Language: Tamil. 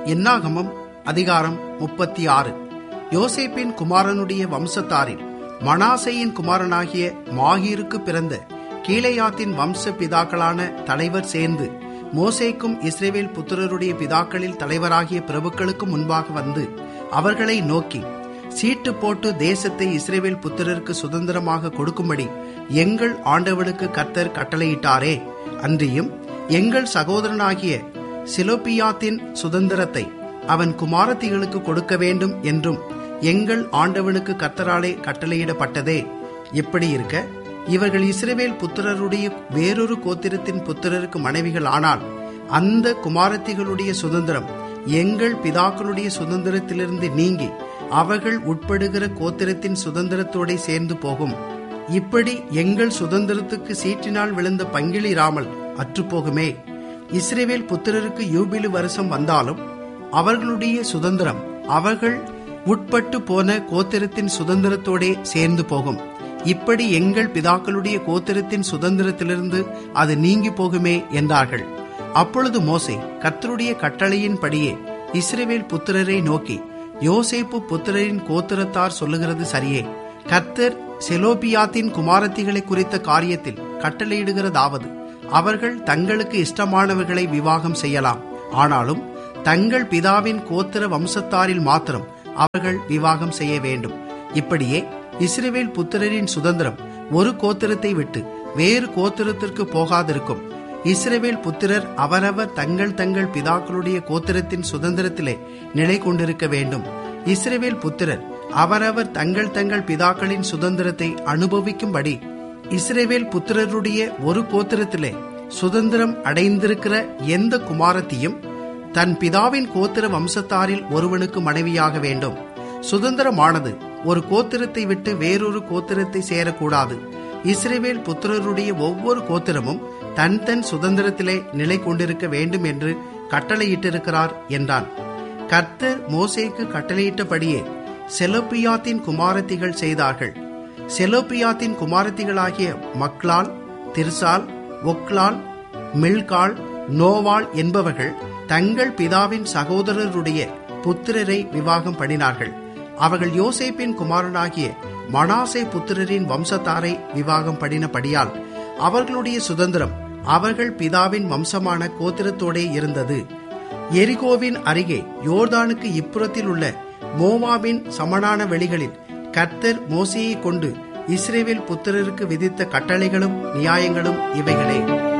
என்னாகமம் அதிகாரம் 36. யோசேப்பின் குமாரனுடைய வம்சத்தாரில் மனாசேயின் குமாரனாகிய மாகீருக்கு பிறந்த கீலேயாத்தின் வம்ச பிதாக்களான தலைவர் சேர்ந்து மோசேக்கும் இஸ்ரவேல் புத்திரருடைய பிதாக்களில் தலைவராகிய பிரபுக்களுக்கு முன்பாக வந்து அவர்களை நோக்கி, சீட்டு போட்டு தேசத்தை இஸ்ரவேல் புத்திரருக்கு சுதந்திரமாக கொடுக்கும்படி எங்கள் ஆண்டவனுக்கு கர்த்தர் கட்டளையிட்டாரே. அன்றியும் எங்கள் சகோதரனாகிய செலோப்பியாத்தின் சுதந்திரத்தை அவன் குமாரத்திகளுக்கு கொடுக்க வேண்டும் என்றும் எங்கள் ஆண்டவனுக்கு கர்த்தராலே கட்டளையிடப்பட்டதே. இப்படி இருக்க இவர்கள் இஸ்ரவேல் புத்திரருடைய வேறொரு கோத்திரத்தின் புத்திரருக்கு மனைவிகள் ஆனால் அந்த குமாரத்திகளுடைய சுதந்திரம் எங்கள் பிதாக்களுடைய சுதந்திரத்திலிருந்து நீங்கி அவர்கள் உட்படுகிற கோத்திரத்தின் சுதந்திரத்தோட சேர்ந்து போகும். இப்படி எங்கள் சுதந்திரத்துக்கு சீற்றினால் விழுந்த பங்கிலிராமல் அற்றுப்போகுமே. இஸ்ரவேல் புத்திரருக்கு யூபிலு வருஷம் வந்தாலும் அவர்களுடைய சுதந்திரம் அவர்கள் உட்பட்டு போன கோத்திரத்தின் சுதந்திரத்தோடே சேர்ந்து போகும். இப்படி எங்கள் பிதாக்களுடைய கோத்திரத்தின் சுதந்திரத்திலிருந்து அது நீங்கி போகுமே என்றார்கள். அப்பொழுது மோசே கர்த்தருடைய கட்டளையின்படியே இஸ்ரவேல் புத்திரரை நோக்கி, யோசேப்பு புத்திரரின் கோத்திரத்தார் சொல்லுகிறது சரியே. கர்த்தர் செலோப்பியாத்தின் குமாரத்திகளை குறித்த காரியத்தில் கட்டளையிடுகிறதாவது, அவர்கள் தங்களுக்கு இஷ்டமானவர்களை விவாகம் செய்யலாம், ஆனாலும் தங்கள் பிதாவின் கோத்திர வம்சத்தாரில் மாத்திரம் அவர்கள் விவாகம் செய்ய வேண்டும். இப்படியே இஸ்ரவேல் புத்திரரின் சுதந்திரம் ஒரு கோத்திரத்தை விட்டு வேறு கோத்திரத்திற்கு போகாதிருக்கும். இஸ்ரவேல் புத்திரர் அவரவர் தங்கள் பிதாக்களுடைய கோத்திரத்தின் சுதந்திரத்திலே நிலை கொண்டிருக்க வேண்டும். இஸ்ரவேல் புத்திரர் அவரவர் தங்கள் பிதாக்களின் சுதந்திரத்தை அனுபவிக்கும்படி இஸ்ரவேல் புத்திரருடைய ஒரு கோத்திரத்திலே சுதந்திரம் அடைந்திருக்கிற எந்த குமாரத்தியும் தன் பிதாவின் கோத்திர வம்சத்தாரில் ஒருவனுக்கு மனைவியாக வேண்டும். சுதந்திரமானது ஒரு கோத்திரத்தை விட்டு வேறொரு கோத்திரத்தை சேரக்கூடாது. இஸ்ரவேல் புத்திரருடைய ஒவ்வொரு கோத்திரமும் தன் சுதந்திரத்திலே நிலை கொண்டிருக்க வேண்டும் என்று கட்டளையிட்டிருக்கிறார் என்றான். கர்த்தர் மோசேக்கு கட்டளையிட்டபடியே செலோப்பியாத்தின் குமாரத்திகள் செய்தார்கள். செலோப்பியாத்தின் குமாரத்திகளாகிய மக்லால், திர்சால், ஒக்லால், மில்கால், நோவால் என்பவர்கள் தங்கள் பிதாவின் சகோதரருடைய புத்திரரை விவாகம் பண்ணினார்கள். அவர்கள் யோசேப்பின் குமாரனாகிய மனாசே புத்திரரின் வம்சத்தாரை விவாகம் பண்ணினபடியால் அவர்களுடைய சுதந்திரம் அவர்கள் பிதாவின் வம்சமான கோத்திரத்தோடே இருந்தது. எரிகோவின் அருகே யோர்தானுக்கு இப்புறத்தில் உள்ள மோவாபின் சமனான வெளிகளில் கர்த்தர் மோசேயை கொண்டு இஸ்ரவேல் புத்திரருக்கு விதித்த கட்டளைகளும் நியாயங்களும் இவைகளே.